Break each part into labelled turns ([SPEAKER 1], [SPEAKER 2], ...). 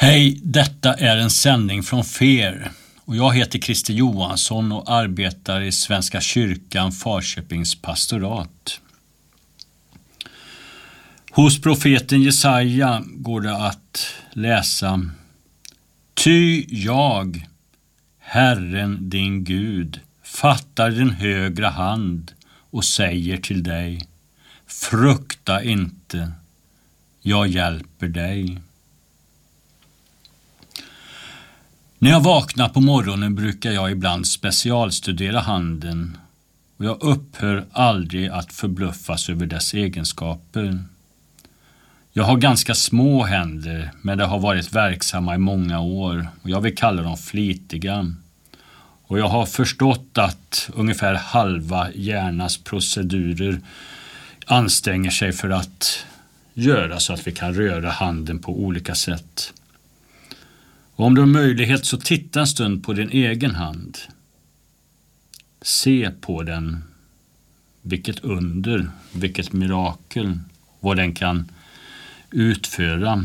[SPEAKER 1] Hej, detta är en sändning från FER och jag heter Christer Johansson och arbetar i Svenska kyrkan Falköpings pastorat. Hos profeten Jesaja går det att läsa: Ty jag, Herren din Gud, fattar din högra hand och säger till dig: frukta inte, jag hjälper dig. När jag vaknar på morgonen brukar jag ibland specialstudera handen och jag upphör aldrig att förbluffas över dess egenskaper. Jag har ganska små händer, men de har varit verksamma i många år och jag vill kalla dem flitiga. Och jag har förstått att ungefär halva hjärnans procedurer anstränger sig för att göra så att vi kan röra handen på olika sätt. Och om du har möjlighet så titta en stund på din egen hand. Se på den. Vilket under, vilket mirakel, vad den kan utföra.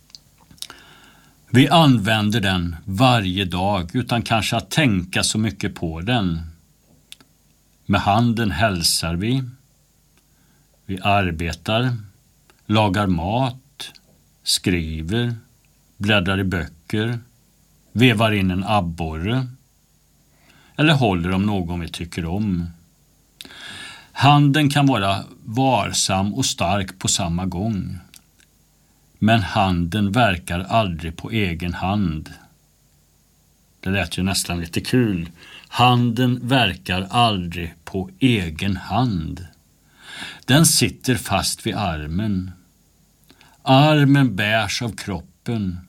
[SPEAKER 1] Vi använder den varje dag utan kanske att tänka så mycket på den. Med handen hälsar vi. Vi arbetar, lagar mat, skriver, bläddrar i böcker, vevar in en abborre eller håller om någon vi tycker om. Handen kan vara varsam och stark på samma gång. Men handen verkar aldrig på egen hand. Det lät ju nästan lite kul. Handen verkar aldrig på egen hand. Den sitter fast vid armen. Armen bärs av kroppen.